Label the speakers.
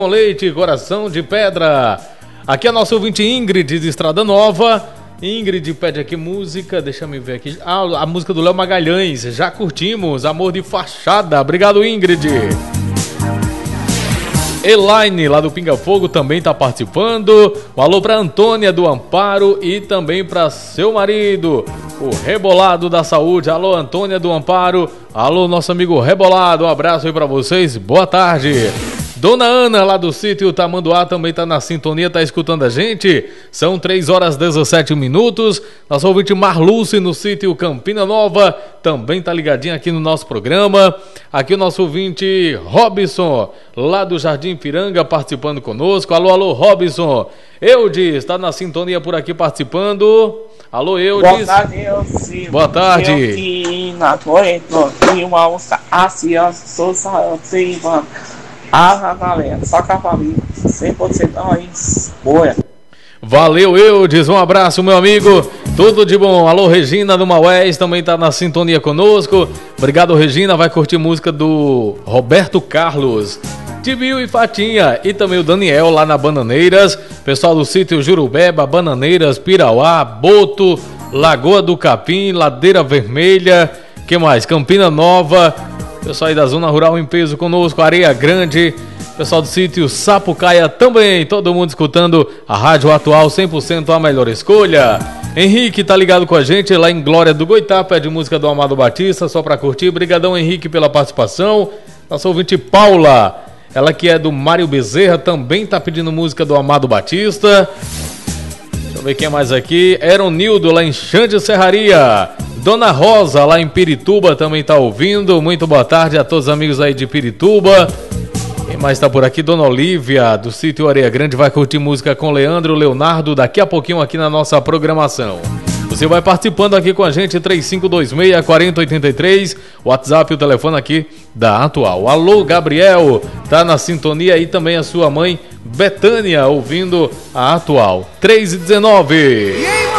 Speaker 1: Com leite, coração de pedra. Aqui é nosso ouvinte Ingrid de Estrada Nova. Ingrid pede aqui música, deixa eu ver aqui. A música do Léo Magalhães, já curtimos, Amor de Fachada. Obrigado, Ingrid. Elaine, lá do Pinga Fogo, também está participando. Um alô para Antônia do Amparo e também para seu marido, o Rebolado da Saúde. Alô, Antônia do Amparo. Alô, nosso amigo Rebolado. Um abraço aí para vocês. Boa tarde. Dona Ana, lá do sítio Tamanduá, também está na sintonia, está escutando a gente. São 3h17. Nosso ouvinte Marluce, no sítio Campina Nova, também está ligadinho aqui no nosso programa. Aqui o nosso ouvinte Robson, lá do Jardim Piranga, participando conosco. Alô, alô, Robson. Eudes, está na sintonia por aqui participando. Alô, Eudes.
Speaker 2: Boa tarde, Eudes.
Speaker 1: Boa tarde.
Speaker 2: Galera, só com a família, 100% aí, boa.
Speaker 1: Valeu, Eudes, um abraço, meu amigo, tudo de bom. Alô, Regina do Maués, também tá na sintonia conosco. Obrigado, Regina, vai curtir música do Roberto Carlos, Tibio e Fatinha, e também o Daniel lá na Bananeiras, pessoal do sítio Jurubeba, Bananeiras, Pirauá, Boto, Lagoa do Capim, Ladeira Vermelha, que mais? Campina Nova. Pessoal aí da Zona Rural em peso conosco, Areia Grande, pessoal do sítio Sapucaia também, todo mundo escutando a Rádio Atual 100% a melhor escolha. Henrique tá ligado com a gente lá em Glória do Goitá, pede música do Amado Batista, só pra curtir. Brigadão, Henrique, pela participação. Nossa ouvinte Paula, ela que é do Mário Bezerra, também tá pedindo música do Amado Batista. Deixa eu ver quem é mais aqui. Eronildo, lá em Xande Serraria. Dona Rosa, lá em Pirituba, também tá ouvindo. Muito boa tarde a todos os amigos aí de Pirituba. Quem mais tá por aqui? Dona Olívia, do sítio Areia Grande, vai curtir música com Leandro Leonardo daqui a pouquinho aqui na nossa programação. Você vai participando aqui com a gente, 3526-4083, WhatsApp e o telefone aqui da Atual. Alô, Gabriel, tá na sintonia aí também a sua mãe, Betânia, ouvindo a Atual. 3h19.